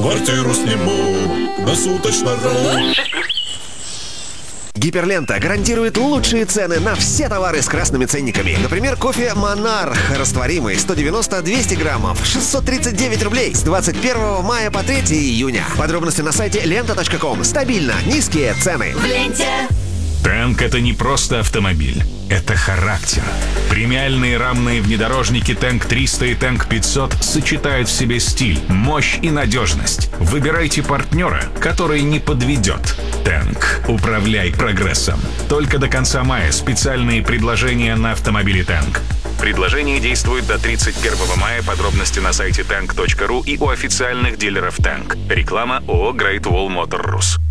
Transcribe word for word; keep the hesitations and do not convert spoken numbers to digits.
Квартиру сниму на суточно-ру. Гиперлента гарантирует лучшие цены на все товары с красными ценниками. Например, кофе «Монарх» растворимый сто девяносто - двести граммов, шестьсот тридцать девять рублей с двадцать первого мая по третьего июня. Подробности на сайте лента точка ком. Стабильно низкие цены. В ленте. Танк — это не просто автомобиль, это характер. Премиальные рамные внедорожники Tank триста и Tank пятьсот сочетают в себе стиль, мощь и надежность. Выбирайте партнера, который не подведет. Tank. Управляй прогрессом. Только до конца мая специальные предложения на автомобили Tank. Предложение действует до тридцать первого мая. Подробности на сайте танк точка ру и у официальных дилеров Tank. Реклама ООО Great Wall Motor Rus.